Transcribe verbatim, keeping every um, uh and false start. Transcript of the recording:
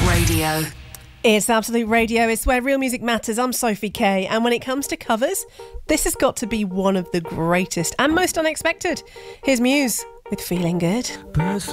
Radio. It's Absolute Radio. It's where real music matters. I'm Sophie Kay, and when it comes to covers, this has got to be one of the greatest and most unexpected. Here's Muse with Feeling Good.